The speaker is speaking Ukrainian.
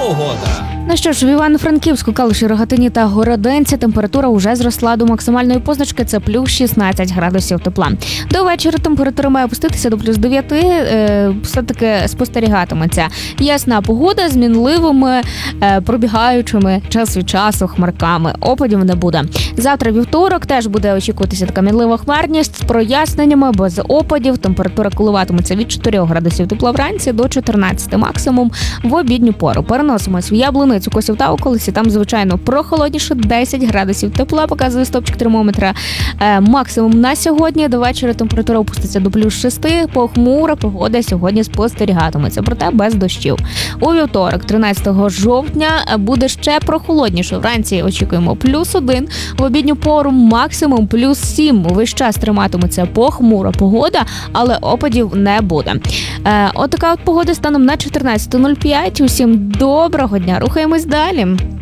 погода. Ну що ж, в Івано-Франківську, Калуші, Рогатині та Городенці температура вже зросла до максимальної позначки – це плюс 16 градусів тепла. До вечора температура має опуститися до плюс 9, все-таки спостерігатиметься ясна погода з мінливими пробігаючими час від часу хмарками. Опадів не буде. Завтра вівторок теж буде очікуватися така мінлива хмарність з проясненнями, без опадів. Температура коливатиметься від 4 градусів тепла вранці до 14 максимум в обідню пору. Переносимось в Яблуницю, Косів та околиці. Там, звичайно, прохолодніше, 10 градусів тепла, показує стопчик термометра. Максимум на сьогодні. До вечора температура опуститься до плюс 6. Похмура погода сьогодні спостерігатиметься, проте без дощів. У вівторок, 13 жовтня, буде ще прохолодніше. Вранці очікуємо плюс 1. В обідню пору максимум плюс 7. Весь час триматиметься похмура погода, але опадів не буде. Отака от погода станом на 14.05. Усім доброго дня. Рухаємось далі.